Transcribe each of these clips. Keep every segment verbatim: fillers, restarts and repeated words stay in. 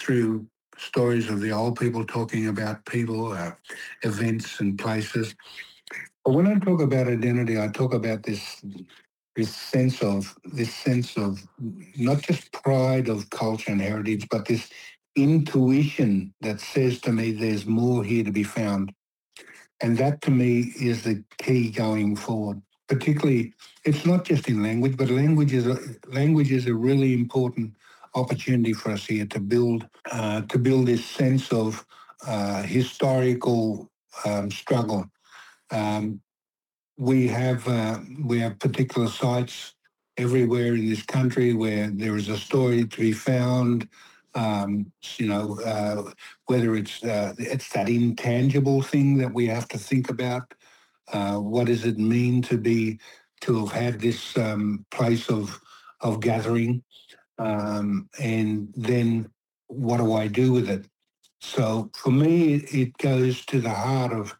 through stories of the old people talking about people, uh, events and places. But when I talk about identity, I talk about this this sense of this sense of not just pride of culture and heritage, but this intuition that says to me there's more here to be found. And that to me is the key going forward. Particularly, it's not just in language, but language is a, language is a really important opportunity for us here to build uh, to build this sense of uh, historical um, struggle. Um, we have uh, we have particular sites everywhere in this country where there is a story to be found. Um, you know, uh, whether it's uh, it's that intangible thing that we have to think about. Uh, what does it mean to be to have had this um, place of of gathering, um, and then what do I do with it? So for me, it goes to the heart of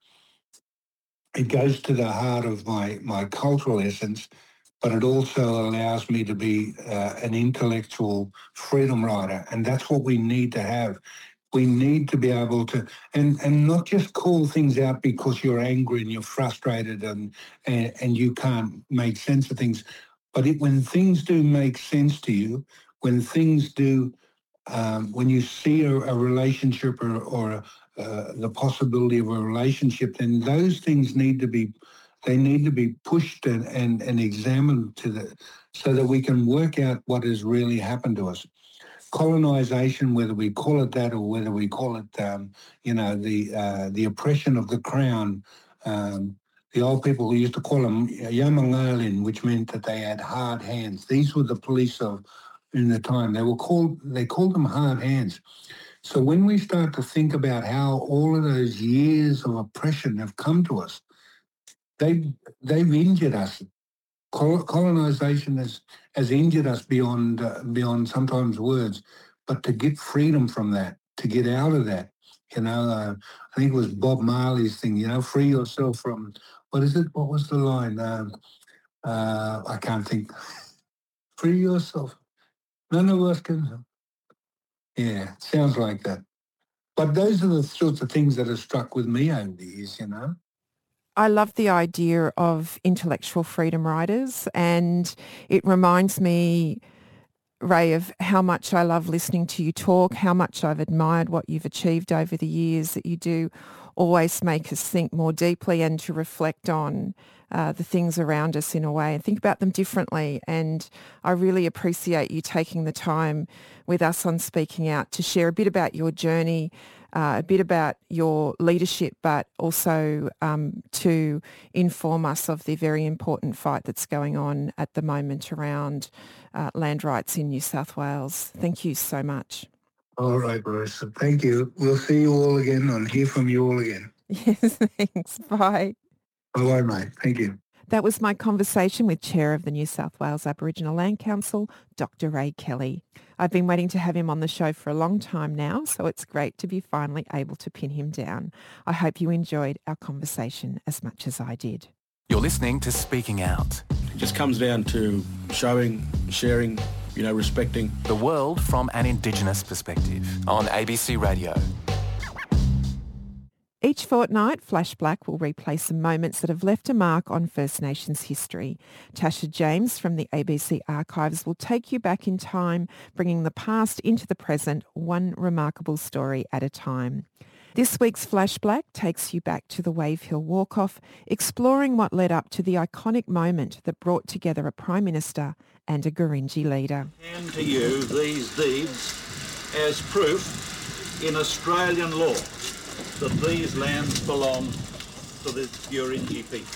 it goes to the heart of my my cultural essence, but it also allows me to be uh, an intellectual freedom rider, and that's what we need to have. We need to be able to, and, and not just call things out because you're angry and you're frustrated and, and, and you can't make sense of things. But it, when things do make sense to you, when things do, um, when you see a, a relationship or, or uh, the possibility of a relationship, then those things need to be, they need to be pushed and, and, and examined to the, so that we can work out what has really happened to us. Colonisation, whether we call it that or whether we call it, um, you know, the uh, the oppression of the crown. Um, the old people used to call them yamangalin, which meant that they had hard hands. These were the police of in the time. They were called they called them hard hands. So when we start to think about how all of those years of oppression have come to us, they they've injured us. Colonization has, has injured us beyond uh, beyond sometimes words, but to get freedom from that, to get out of that, you know, uh, I think it was Bob Marley's thing, you know, free yourself from, what is it? What was the line? Um, uh, I can't think. Free yourself. None of us can. Yeah, sounds like that. But those are the sorts of things that have struck with me over the years, you know. I love the idea of intellectual freedom riders, and it reminds me, Ray, of how much I love listening to you talk, how much I've admired what you've achieved over the years, that you do always make us think more deeply and to reflect on uh, the things around us in a way and think about them differently. And I really appreciate you taking the time with us on Speaking Out to share a bit about your journey, uh, a bit about your leadership, but also um, to inform us of the very important fight that's going on at the moment around uh, land rights in New South Wales. Thank you so much. All right, Marissa. Thank you. We'll see you all again and hear from you all again. Yes, thanks. Bye. Bye-bye, mate. Thank you. That was my conversation with Chair of the New South Wales Aboriginal Land Council, Doctor Ray Kelly. I've been waiting to have him on the show for a long time now, so it's great to be finally able to pin him down. I hope you enjoyed our conversation as much as I did. You're listening to Speaking Out. It just comes down to showing, sharing, you know, respecting the world from an Indigenous perspective on A B C Radio. Each fortnight, Flash Black will replay some moments that have left a mark on First Nations history. Tasha James from the A B C Archives will take you back in time, bringing the past into the present, one remarkable story at a time. This week's Flash Black takes you back to the Wave Hill Walk-Off, exploring what led up to the iconic moment that brought together a Prime Minister and a Gurindji leader. Hand to you these deeds as proof in Australian law that these lands belong to the Gurindji people.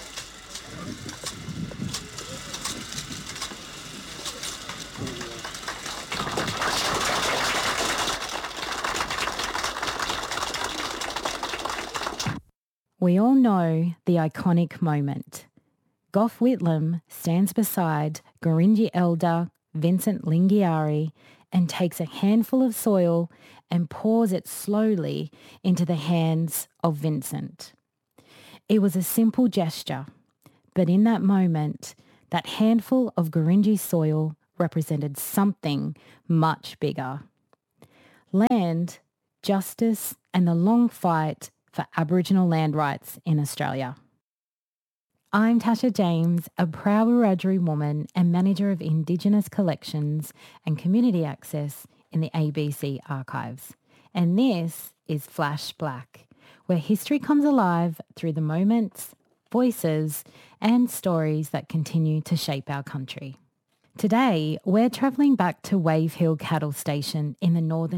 We all know the iconic moment. Gough Whitlam stands beside Gurindji elder Vincent Lingiari and takes a handful of soil and pours it slowly into the hands of Vincent. It was a simple gesture, but in that moment, that handful of Gurindji soil represented something much bigger. land, justice and the long fight for Aboriginal land rights in Australia. I'm Tasha James, a proud Wiradjuri woman and manager of Indigenous collections and community access in the A B C archives. And this is Flash Black, where history comes alive through the moments, voices and stories that continue to shape our country. Today, we're travelling back to Wave Hill Cattle Station in the Northern